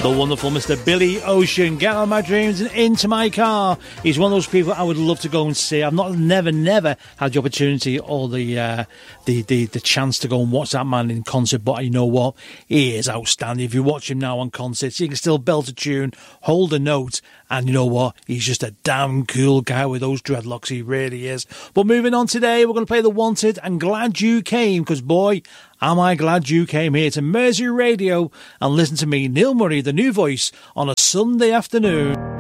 Wonderful Mr. Billy Ocean, Get Out of My Dreams and Into My Car. He's one of those people I would love to go and see. I've never had the opportunity or the chance to go and watch that man in concert, but you know what? He is outstanding. If you watch him now on concerts, he can still belt a tune, hold a note, and you know what? He's just a damn cool guy with those dreadlocks. He really is. But moving on today, we're going to play The Wanted and Glad You Came, because boy, am I glad you came here to Mersey Radio and listen to me, Neil Murray, the new voice, on a Sunday afternoon.